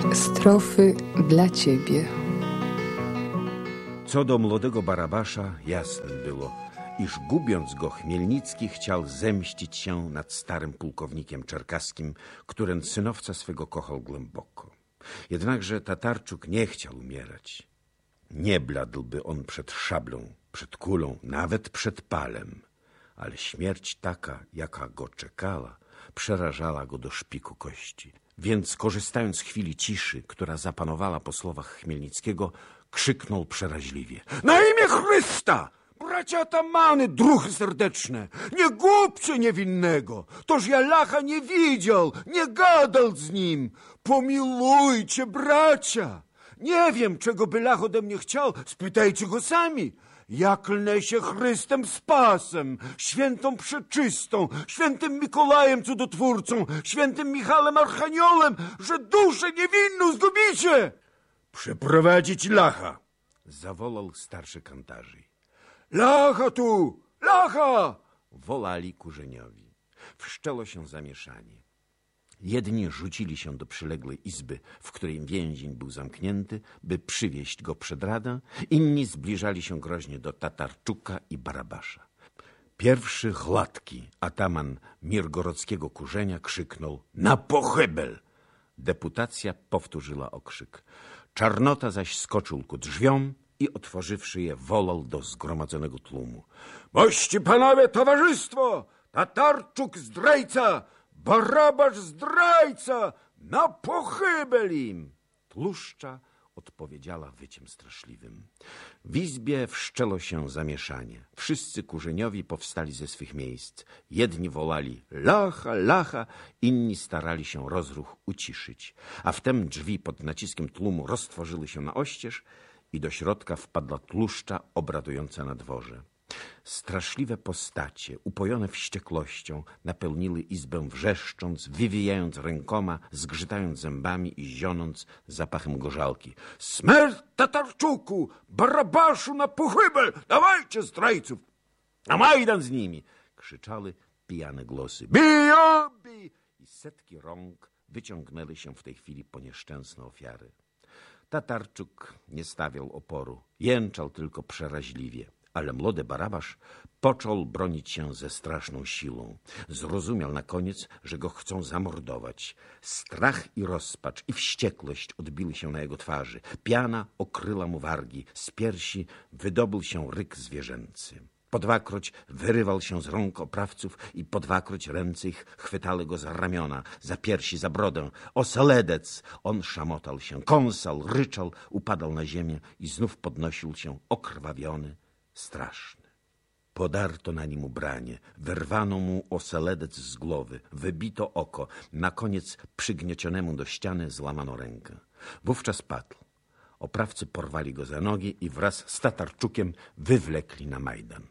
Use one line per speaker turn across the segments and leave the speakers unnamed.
Strofy dla ciebie.
Co do młodego Barabasza, jasnym było, iż gubiąc go Chmielnicki chciał zemścić się nad starym pułkownikiem czerkaskim, którym synowca swego kochał głęboko. Jednakże Tatarczuk nie chciał umierać. Nie bladłby on przed szablą, przed kulą, nawet przed palem, ale śmierć taka, jaka go czekała, przerażała go do szpiku kości. Więc korzystając z chwili ciszy, która zapanowała po słowach Chmielnickiego, krzyknął przeraźliwie: na imię Chrysta! Bracia atamany, druhy serdeczne, nie głupcie niewinnego, toż ja lacha nie widział, nie gadał z nim. Pomilujcie, bracia. Nie wiem, czego by lach ode mnie chciał, spytajcie go sami. Ja klnę się Chrystem Spasem, świętą Przeczystą, świętym Mikołajem Cudotwórcą, świętym Michałem Archaniołem, że duszę niewinną zgubicie. Przeprowadzić lacha, zawołał starszy kantarzej. Lacha tu, lacha, wolali kurzeniowi. Wszczęło się zamieszanie. Jedni rzucili się do przyległej izby, w której więzień był zamknięty, by przywieźć go przed radę, inni zbliżali się groźnie do Tatarczuka i Barabasza. Pierwszy Chladki, ataman mirgorodzkiego kurzenia, krzyknął: na pochybel! Deputacja powtórzyła okrzyk. Czarnota zaś skoczył ku drzwiom i otworzywszy je, wołał do zgromadzonego tłumu: mości panowie, towarzystwo! Tatarczuk zdrajca! Barabasz zdrajca! Na pochybel im! Tłuszcza odpowiedziała wyciem straszliwym. W izbie wszczęło się zamieszanie. Wszyscy kurzeniowi powstali ze swych miejsc. Jedni wolali lacha, lacha, inni starali się rozruch uciszyć. A wtem drzwi pod naciskiem tłumu roztworzyły się na oścież i do środka wpadła Tłuszcza obradująca na dworze. Straszliwe postacie, upojone wściekłością, napełniły izbę, wrzeszcząc, wywijając rękoma, zgrzytając zębami i zionąc zapachem gorzałki. Smерть Tatarczuku! Barabaszu na pochybel! Dawajcie zdrajców! Na Majdan z nimi! Krzyczały pijane głosy. Bij! I setki rąk wyciągnęły się w tej chwili po nieszczęsne ofiary. Tatarczuk nie stawiał oporu, jęczał tylko przeraźliwie. Ale młody Barabasz począł bronić się ze straszną siłą. Zrozumiał na koniec, że go chcą zamordować. Strach i rozpacz i wściekłość odbiły się na jego twarzy. Piana okryła mu wargi. Z piersi wydobył się ryk zwierzęcy. Po dwakroć wyrywał się z rąk oprawców i po dwakroć ręce ich chwytały go za ramiona, za piersi, za brodę. Osaledec! On szamotał się, kąsał, ryczał, upadał na ziemię i znów podnosił się okrwawiony, straszny. Podarto na nim ubranie, wyrwano mu osaledec z głowy, wybito oko, na koniec przygniecionemu do ściany złamano rękę. Wówczas padł. Oprawcy porwali go za nogi i wraz z Tatarczukiem wywlekli na Majdan.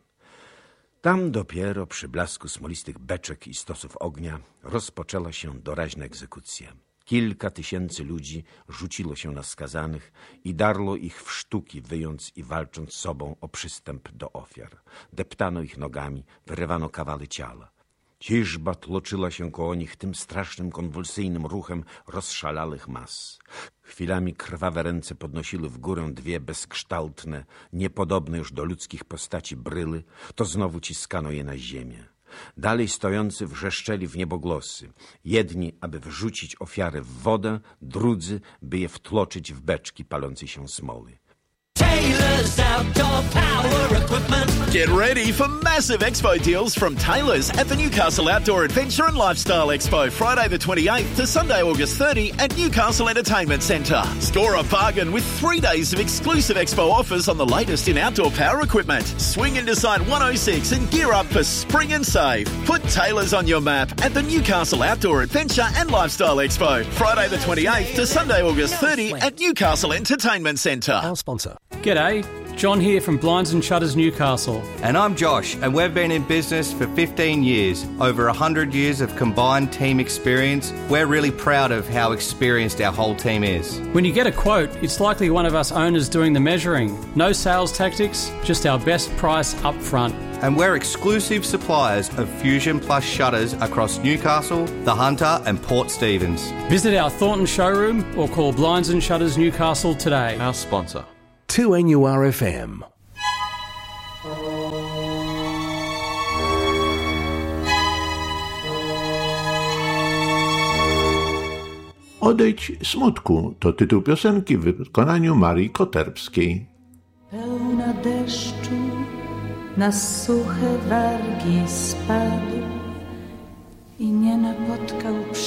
Tam dopiero przy blasku smolistych beczek i stosów ognia rozpoczęła się doraźna egzekucja. Kilka tysięcy ludzi rzuciło się na skazanych i darło ich w sztuki, wyjąc i walcząc z sobą o przystęp do ofiar. Deptano ich nogami, wyrywano kawały ciała. Ciżba tłoczyła się koło nich tym strasznym, konwulsyjnym ruchem rozszalałych mas. Chwilami krwawe ręce podnosiły w górę dwie bezkształtne, niepodobne już do ludzkich postaci bryły, to znowu ciskano je na ziemię. Dalej stojący wrzeszczeli w niebogłosy. Jedni, aby wrzucić ofiarę w wodę, drudzy, by je wtłoczyć w beczki palącej się smoły.
Taylor's Outdoor Power Equipment.
Get ready for massive expo deals from Taylor's at the Newcastle Outdoor Adventure and Lifestyle Expo, Friday the 28th to Sunday August 30 at Newcastle Entertainment Centre. Score a bargain with 3 days of exclusive expo offers on the latest in outdoor power equipment. Swing into Site 106 and gear up for spring and save. Put Taylor's on your map at the Newcastle Outdoor Adventure and Lifestyle Expo, Friday the 28th to Sunday August 30 at Newcastle Entertainment Centre.
Our sponsor.
G'day, John here from Blinds and Shutters Newcastle.
And I'm Josh, and we've been in business for 15 years. Over 100 years of combined team experience. We're really proud of how experienced our whole team is.
When you get a quote, it's likely one of us owners doing the measuring. No sales tactics, just our best price up front.
and we're exclusive suppliers of Fusion Plus shutters across Newcastle, The Hunter and Port Stephens.
Visit our Thornton showroom or call Blinds and Shutters Newcastle today.
Our sponsor.
2NURFM.
Odejdź smutku to tytuł piosenki w wykonaniu Marii Koterbskiej.
Pełna deszczu na suche wargi spadł i nie napotkał